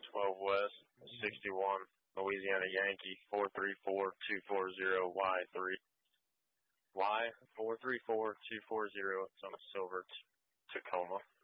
12 West, 61, Louisiana Yankee, 434240Y3. Y434240. It's on a silver Tacoma.